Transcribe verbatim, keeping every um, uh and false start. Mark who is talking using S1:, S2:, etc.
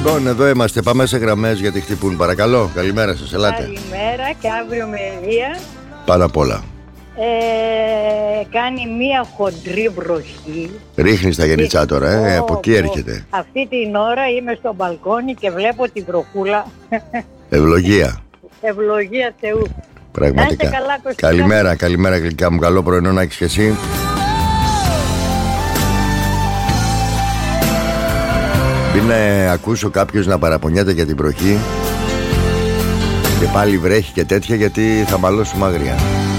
S1: Λοιπόν, εδώ είμαστε. Πάμε σε γραμμές γιατί χτυπούν. Παρακαλώ. Καλημέρα σας. Ελάτε.
S2: Καλημέρα και αύριο με Ελία.
S1: Πάνω απ' όλα.
S2: Ε, κάνει μία χοντρή βροχή.
S1: Ρίχνει στα γενιτσά τώρα, ε,
S2: oh,
S1: από εκεί
S2: oh.
S1: έρχεται.
S2: Αυτή την ώρα είμαι στο μπαλκόνι και βλέπω την βροχούλα.
S1: Ευλογία.
S2: Ευλογία Θεού.
S1: Πραγματικά.
S2: Καλά,
S1: καλημέρα, καλημέρα γλυκά μου. Καλό πρωινό να έχεις και εσύ. Μην ε, ακούσω κάποιος να παραπονιέται για την βροχή και πάλι βρέχει και τέτοια, γιατί θα μαλώσουμε άγρια.